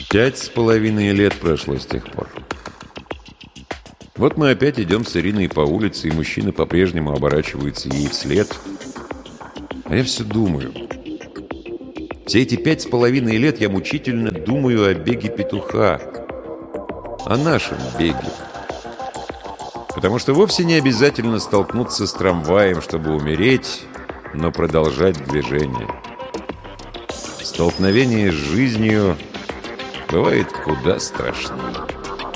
5,5 лет прошло с тех пор. Вот мы опять идем с Ириной по улице, и мужчины по-прежнему оборачиваются ей вслед. А я все думаю. Все эти 5,5 лет я мучительно думаю о беге петуха. О нашем беге. Потому что вовсе не обязательно столкнуться с трамваем, чтобы умереть, но продолжать движение. Столкновение с жизнью бывает куда страшнее.